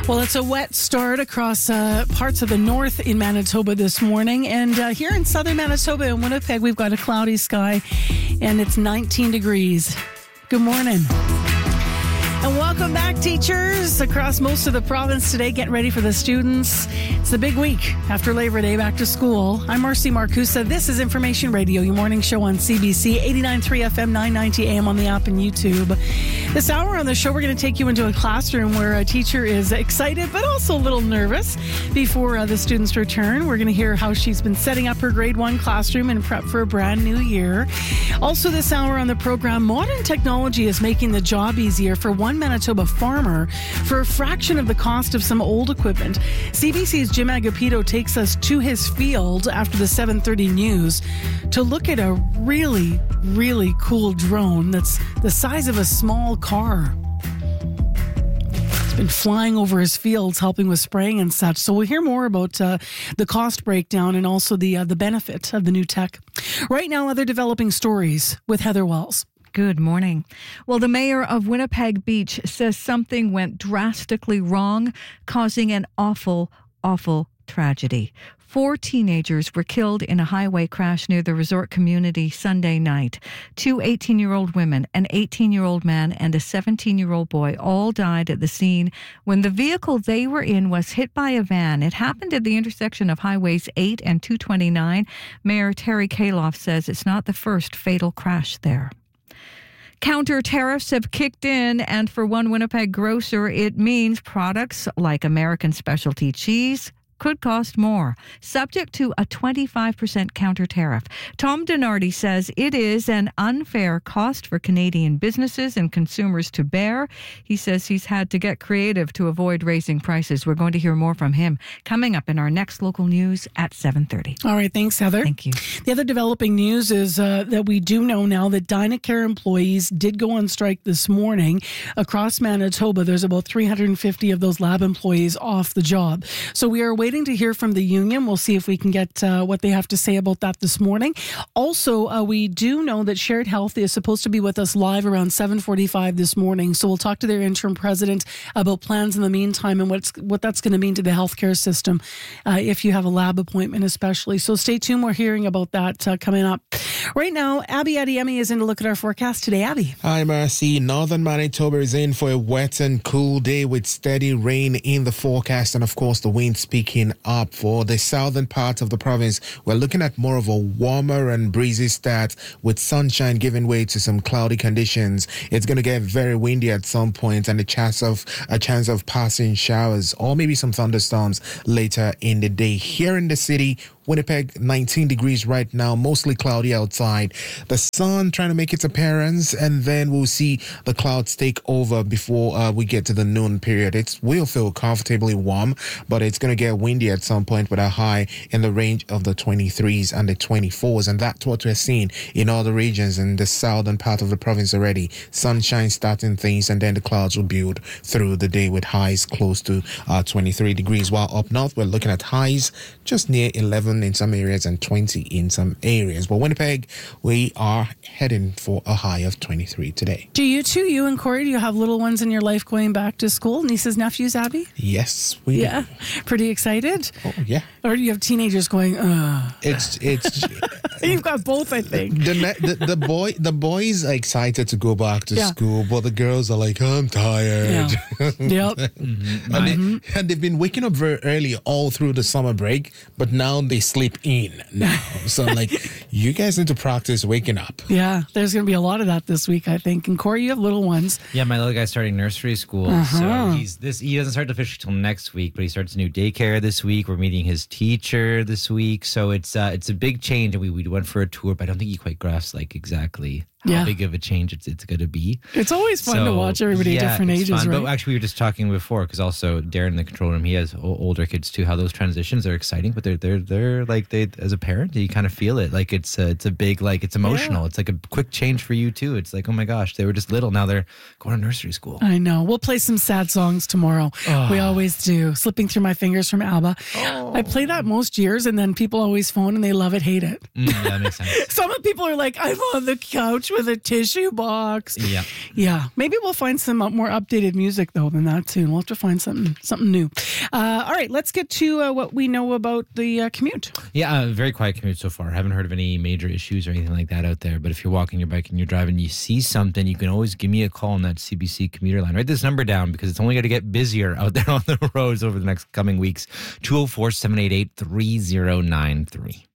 Well, it's a wet start across parts of the north in Manitoba this morning. And here in southern Manitoba in Winnipeg, we've got a cloudy sky and it's 19 degrees. Good morning. And welcome back, teachers, across most of the province today. Getting ready for the students. It's the big week after Labor Day, back to school. I'm Marcy Marcusa. This is Information Radio, your morning show on CBC, 89.3 FM, 990 AM on the app and YouTube. This hour on the show, we're going to take you into a classroom where a teacher is excited but also a little nervous before the students return. We're going to hear how she's been setting up her grade 1 classroom in prep for a brand new year. Also this hour on the program, modern technology is making the job easier for one Manitoba farmer for a fraction of the cost of some old equipment. CBC's Jim Agapito takes us to his field after the 7:30 news to look at a really, really cool drone that's the size of a small car. It's been flying over his fields, helping with spraying and such. So we'll hear more about the cost breakdown and also the benefit of the new tech. Right now, other developing stories with Heather Wells. Good morning. Well, the mayor of Winnipeg Beach says something went drastically wrong, causing an awful tragedy. 4 teenagers were killed in a highway crash near the resort community Sunday night. 2 18-year-old women, an 18-year-old man, and a 17-year-old boy all died at the scene when the vehicle they were in was hit by a van. It happened at the intersection of Highways 8 and 229. Mayor Terry Kaloff says it's not the first fatal crash there. Counter tariffs have kicked in, and for one Winnipeg grocer, it means products like American specialty cheese could cost more, subject to a 25% counter tariff. Tom Donardi says it is an unfair cost for Canadian businesses and consumers to bear. He says he's had to get creative to avoid raising prices. We're going to hear more from him coming up in our next local news at 7:30. All right, thanks, Heather. Thank you. The other developing news is that we do know now that Dynacare employees did go on strike this morning. Across Manitoba, there's about 350 of those lab employees off the job. So we are waiting to hear from the union. We'll see if we can get what they have to say about that this morning. Also, we do know that Shared Health is supposed to be with us live around 7:45 this morning. So we'll talk to their interim president about plans in the meantime and what that's going to mean to the healthcare system if you have a lab appointment especially. So stay tuned. We're hearing about that coming up. Right now, Abby Adiemi is in to look at our forecast today. Abby. Hi, Marcy. Northern Manitoba is in for a wet and cool day with steady rain in the forecast and, of course, the winds picking up. For the southern part of the province, we're looking at more of a warmer and breezy start with sunshine giving way to some cloudy conditions. It's going to get very windy at some point and a chance of passing showers or maybe some thunderstorms later in the day. Here in the city, Winnipeg, 19 degrees right now, mostly cloudy outside. The sun trying to make its appearance, and then we'll see the clouds take over before we get to the noon period. It will feel comfortably warm, but it's going to get windy at some point with a high in the range of the 23s and the 24s, and that's what we're seeing in all the regions in the southern part of the province already. Sunshine starting things, and then the clouds will build through the day with highs close to 23 degrees, while up north we're looking at highs just near 11 in some areas and 20 in some areas. But Winnipeg, we are heading for a high of 23 today. Do you two, you and Corey, do you have little ones in your life going back to school? Nieces, nephews, Abby? Yes, we do. Yeah. Pretty excited? Oh, yeah. Or do you have teenagers going, It's You've got both, I think. The boys are excited to go back to school, but the girls are like, I'm tired. Yeah. Yep. And they've been waking up very early all through the summer break, but now they sleep in now. So like, you guys need to practice waking up. Yeah, there's going to be a lot of that this week, I think. And Corey, you have little ones. Yeah, my little guy's starting nursery school. So he doesn't start officially till next week, but he starts new daycare this week. We're meeting his teacher this week. So it's a big change. And we went for a tour, but I don't think he quite grasps like exactly how big of a change it's going to be. It's always fun to watch everybody at different ages, fun. right? But actually, we were just talking before, because also Darren in the control room, he has older kids too, how those transitions are exciting, but they're like, as a parent, you kind of feel it. Like it's a big, like it's emotional. Yeah. It's like a quick change for you too. It's like, oh my gosh, they were just little. Now they're going to nursery school. I know. We'll play some sad songs tomorrow. We always do. Slipping Through My Fingers from ABBA. I play that most years, and then people always phone and they love it, hate it. That makes sense. Some people are like, I'm on the couch beach with a tissue box. Yeah. Yeah. Maybe we'll find some more updated music, though, than that soon. We'll have to find something new. All right, let's get to what we know about the commute. Yeah, very quiet commute so far. I haven't heard of any major issues or anything like that out there. But if you're walking your bike and you're driving, you see something, you can always give me a call on that CBC commuter line. Write this number down because it's only going to get busier out there on the roads over the next coming weeks. 204-788-3093.